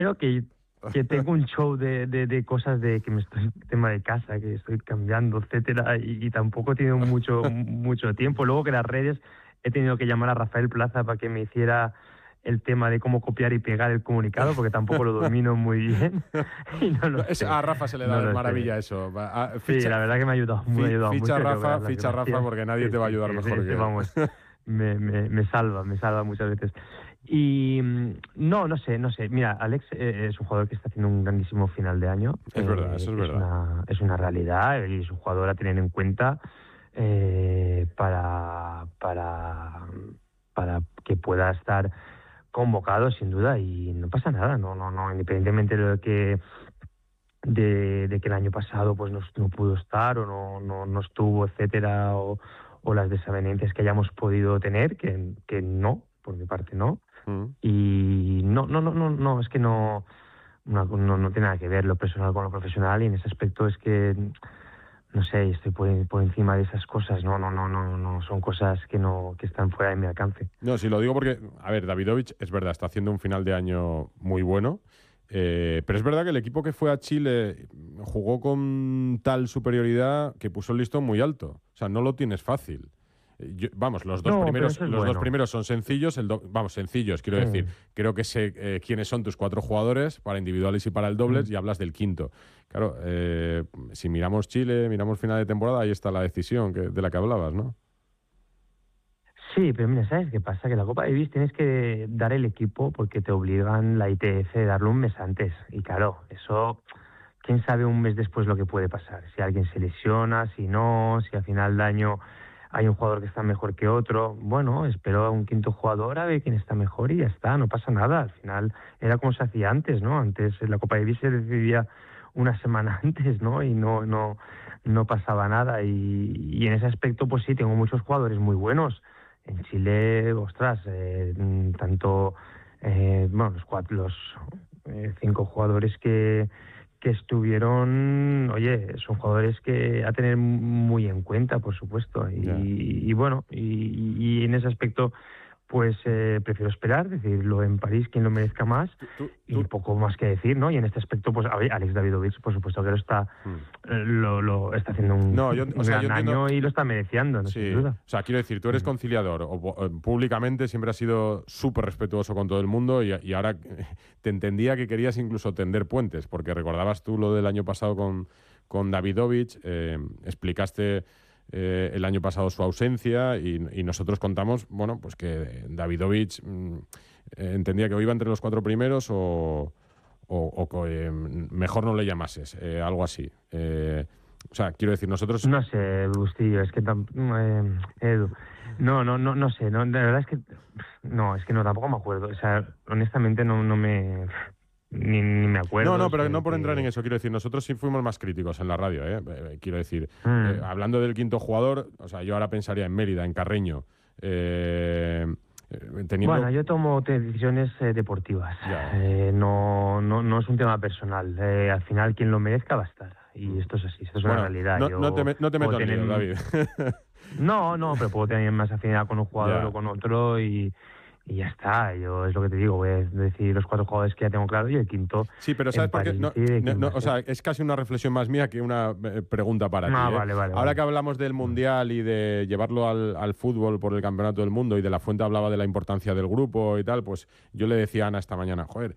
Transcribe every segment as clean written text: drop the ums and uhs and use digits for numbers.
que tengo un show de cosas de que me estoy, tema de casa, que estoy cambiando, etcétera, y tampoco he tenido mucho tiempo. Luego que las redes he tenido que llamar a Rafael Plaza para que me hiciera el tema de cómo copiar y pegar el comunicado, porque tampoco lo domino muy bien y no lo sé. A Rafa se le da No de lo maravilla sé. eso. Sí, la verdad que me ha ayudado Ficha mucho. Tengo que Rafa, dar las ficha Rafa gracias. porque nadie Sí, te va a sí, ayudar sí, mejor que él. vamos, me salva muchas veces. Y no sé. Mira, Alex es un jugador que está haciendo un grandísimo final de año. Es verdad, eso es Que verdad. es una realidad y es un jugador a tener en cuenta para que pueda estar convocado sin duda, y no pasa nada, no, independientemente de que el año pasado pues no pudo estar o no estuvo, etcétera, o las desavenencias que hayamos podido tener, que no, por mi parte no. Y no, es que no tiene nada que ver lo personal con lo profesional, y en ese aspecto es que no sé, estoy por encima de esas cosas. No, son cosas que están fuera de mi alcance. No, sí lo digo porque, a ver, Davidovich es verdad, está haciendo un final de año muy bueno, pero es verdad que el equipo que fue a Chile jugó con tal superioridad que puso el listón muy alto. O sea, no lo tienes fácil. Vamos, No, pero eso es los dos bueno. primeros son sencillos, vamos, sencillos, quiero decir. Creo que sé quiénes son tus 4 jugadores para individuales y para el dobles, y hablas del quinto. Claro, si miramos Chile, miramos final de temporada, ahí está la decisión de la que hablabas, ¿no? Sí, pero mira, ¿sabes qué pasa? Que la Copa Davis tienes que dar el equipo porque te obligan la ITF a darlo un mes antes. Y claro, eso, quién sabe un mes después lo que puede pasar. Si alguien se lesiona, si no, si al final del año hay un jugador que está mejor que otro. Bueno, espero a un quinto jugador a ver quién está mejor y ya está, no pasa nada. Al final era como se hacía antes, ¿no? Antes la Copa Davis se decidía una semana antes, ¿no? Y no pasaba nada. Y en ese aspecto, pues sí, tengo muchos jugadores muy buenos. En Chile, ostras, tanto, los 5 jugadores que estuvieron, oye, son jugadores que a tener muy en cuenta, por supuesto. Ya. Y bueno, y en ese aspecto, pues prefiero esperar, decirlo en París, quien lo merezca más, y poco más que decir, ¿no? Y en este aspecto, pues Alex Davidovich, por supuesto que lo está haciendo No, yo gran entiendo. año y lo está mereciendo, no sin Sí, duda. o sea, quiero decir, tú eres conciliador, públicamente siempre has sido súper respetuoso con todo el mundo, y ahora te entendía que querías incluso tender puentes, porque recordabas tú lo del año pasado con Davidovich, explicaste el año pasado su ausencia, y nosotros contamos, bueno, pues que Davidovich entendía que o iba entre los 4 primeros mejor no le llamases, algo así. O sea, quiero decir, nosotros... No sé, Bustillo, es que Edu, no sé, la verdad es que no, es que no, tampoco me acuerdo, o sea, honestamente no me ni me acuerdo, Pero sé no por entrar en que eso, quiero decir, nosotros sí fuimos más críticos en la radio, quiero decir, mm. hablando del quinto jugador, o sea, yo ahora pensaría en Mérida, en Carreño, teniendo... Bueno, yo tomo decisiones deportivas, Ya. no es un tema personal, al final quien lo merezca va a estar, y esto es así, esto es una Bueno, realidad. no Yo te puedo meto en tener lío, David. no, pero puedo tener más afinidad con un jugador o Ya. con otro, y ya está. Yo es lo que te digo, voy a decir los 4 jugadores que ya tengo claro, y el quinto Sí, pero ¿sabes en por qué? París decide quién va a O sea, ser. es casi una reflexión más mía que una pregunta para ti, Ah, ¿eh? Ahora vale. que hablamos del Mundial y de llevarlo al fútbol por el Campeonato del Mundo, y de la Fuente hablaba de la importancia del grupo y tal, pues yo le decía a Ana esta mañana, joder,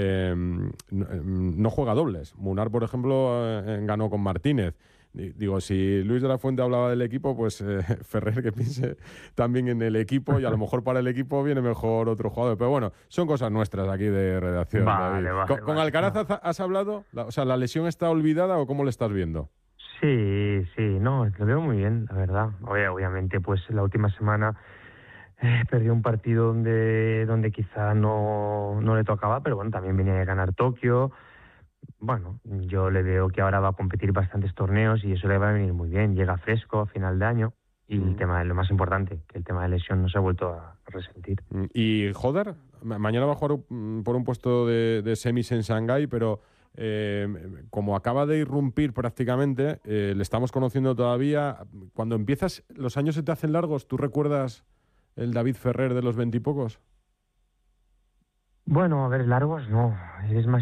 no juega dobles. Munar, por ejemplo, ganó con Martínez. Digo, si Luis de la Fuente hablaba del equipo, pues Ferrer que piense también en el equipo, y a lo mejor para el equipo viene mejor otro jugador. Pero bueno, son cosas nuestras aquí de redacción, David. ¿Con Alcaraz has hablado? O sea, ¿la lesión está olvidada o cómo le estás viendo? Sí, no, lo veo muy bien, la verdad. Obviamente, pues la última semana perdió un partido donde quizá no le tocaba, pero bueno, también venía de ganar Tokio. Bueno, yo le veo que ahora va a competir bastantes torneos y eso le va a venir muy bien. Llega fresco a final de año, y el tema es lo más importante, que el tema de lesión no se ha vuelto a resentir. Y Joder, mañana va a jugar por un puesto de semis en Shanghái, pero como acaba de irrumpir prácticamente, le estamos conociendo todavía. Cuando empiezas, los años se te hacen largos. ¿Tú recuerdas el David Ferrer de los 20 y pocos? Bueno, a ver, largos no. Es más